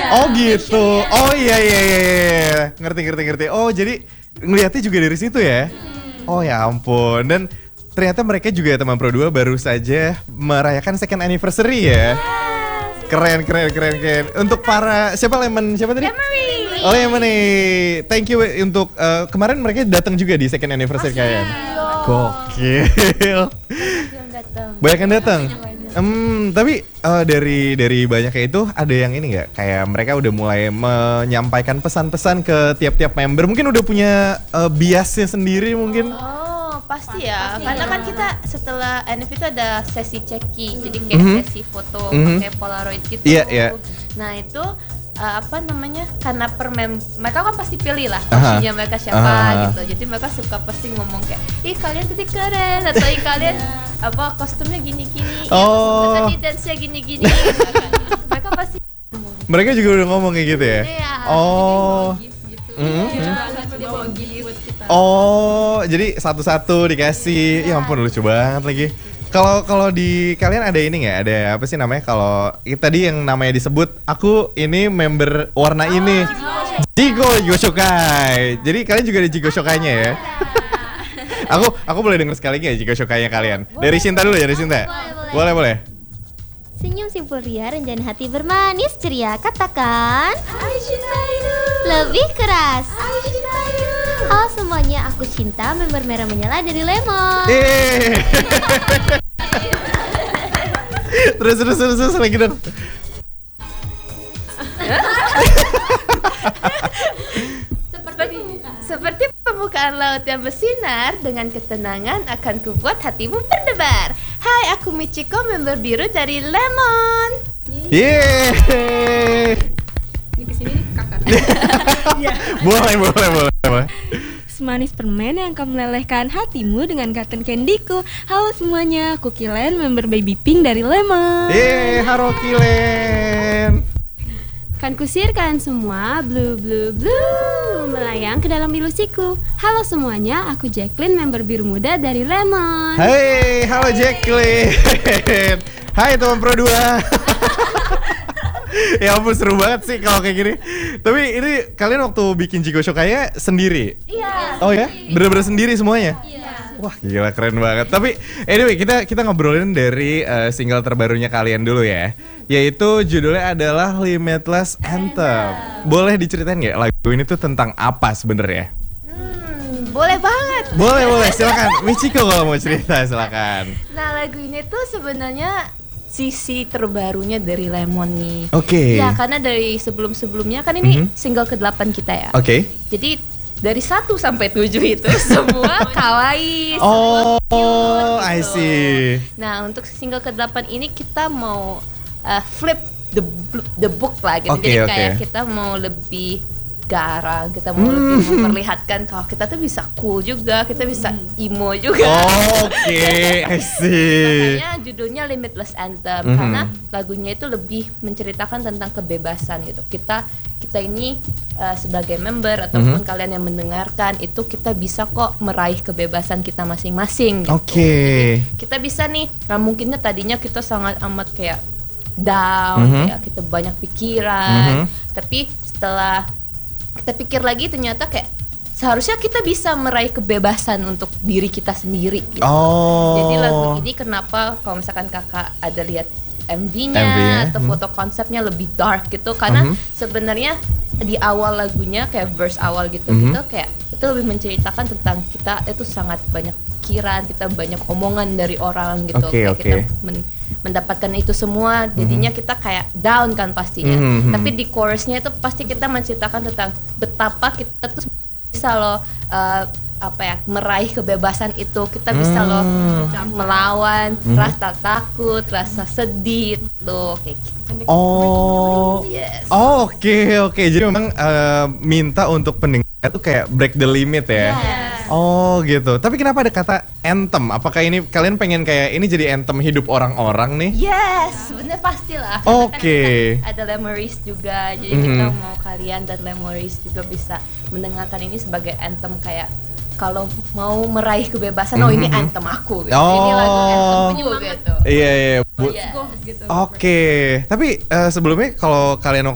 Oh gitu. Oh iya. Ngerti. Oh jadi ngeliatnya juga dari situ ya. Oh ya ampun. Dan ternyata mereka juga teman Pro 2 baru saja merayakan second anniversary ya. Keren. Untuk para siapa tadi? Oh Lemony. Thank you untuk kemarin mereka datang juga di second anniversary kalian. Gokil. Banyak yang datang. Tapi dari banyaknya itu ada yang ini nggak? Kayak mereka udah mulai menyampaikan pesan-pesan ke tiap-tiap member. Mungkin udah punya biasnya sendiri mungkin. Pasti ya. Karena kan kita setelah NF itu ada sesi ceki, jadi kayak sesi foto pakai Polaroid gitu. Iya. Nah itu karena mereka kan pasti pilih lah posisinya mereka siapa gitu. Jadi mereka suka pasti ngomong kayak, ih kalian tadi keren, atau ih kalian kostumnya gini-gini, tadi dance-nya gini-gini gitu kan. Mereka pasti mereka juga udah ngomong kayak gitu ya? Oh, jadi satu-satu dikasih. Ya ampun lucu banget lagi. Kalau di kalian ada ini nggak? Ada apa sih namanya? Kalau tadi yang namanya disebut, aku ini member warna ini. Jigo Shokai. Jadi kalian juga ada Jigo Shokainya ya? Aku boleh denger sekali nggak Jigo Shokainya kalian? Dari Shinta dulu ya, dari Shinta. Boleh. Senyum simpul ria, rencana hati bermanis ceria. Katakan lebih keras. Halo semuanya, aku Cinta, member merah menyala dari Lemon. Terus lagi dong. Seperti pembukaan laut yang bersinar, dengan ketenangan akan kubuat hatimu berdebar. Hai, aku Michiko, member biru dari Lemon. Ini kesini kakak. Boleh. Semanis permen yang akan melelehkan hatimu dengan cotton candyku. Halo semuanya, aku Kilen, member Baby Pink dari Lemon. Halo Kilen. Kan kusir kalian semua, blue melayang ke dalam ilusiku. Halo semuanya, aku Jacqueline, member biru muda dari Lemon. Hey, halo Jacqueline. Hai teman Pro 2. Ya ampun seru banget sih kalau kayak gini. Tapi ini kalian waktu bikin Jigo Shokai sendiri? Iya. Oh ya? Bener-bener sendiri semuanya? Iya. Wah gila keren banget. Tapi anyway kita ngobrolin dari single terbarunya kalian dulu ya. Yaitu judulnya adalah Limitless Anthem. Boleh diceritain nggak lagu ini tuh tentang apa sebenarnya? Boleh banget. Boleh silakan. Michiko kalau mau cerita silakan. Nah lagu ini tuh sebenarnya sisi terbarunya dari Lemon nih. Oke. Ya karena dari sebelumnya kan ini single ke-8 kita ya. Oke. Jadi dari 1 sampai 7 itu semua kawaii, semua cute gitu. I see. Nah untuk single ke-8 ini kita mau flip the book lah gitu. Jadi kayak kita mau lebih garang, kita mau lebih memperlihatkan kalau kita tuh bisa cool juga, kita bisa emo juga. Oke, I see. Makanya judulnya Limitless Anthem karena lagunya itu lebih menceritakan tentang kebebasan gitu. Kita ini sebagai member ataupun kalian yang mendengarkan itu kita bisa kok meraih kebebasan kita masing-masing gitu. Oke. Kita bisa nih, mungkinnya tadinya kita sangat amat kayak down, kayak kita banyak pikiran, tapi setelah kita pikir lagi ternyata kayak seharusnya kita bisa meraih kebebasan untuk diri kita sendiri gitu. Jadi lagu ini kenapa kalau misalkan kakak ada lihat MV-nya atau foto konsepnya lebih dark gitu karena sebenarnya di awal lagunya kayak verse awal gitu kayak itu lebih menceritakan tentang kita itu sangat banyak pikiran, kita banyak omongan dari orang gitu. Kita mendapatkan itu semua jadinya kita kayak down kan pastinya. Tapi di chorusnya itu pasti kita menceritakan tentang betapa kita tuh bisa loh meraih kebebasan itu. Kita bisa loh melawan rasa takut, rasa sedih tuh kayak gitu. Oke. Jadi memang minta untuk pendengar tuh kayak break the limit ya. Oh gitu. Tapi kenapa ada kata anthem? Apakah ini kalian pengen kayak ini jadi anthem hidup orang-orang nih? Yes, sebenarnya pastilah. Oke. Kan ada Lemories juga, jadi kita mau kalian dan Lemories juga bisa mendengarkan ini sebagai anthem kayak kalau mau meraih kebebasan, ini anthem aku gitu. Ini lagu anthemku gitu. Iya. Gitu. Oke. Tapi sebelumnya kalau kalian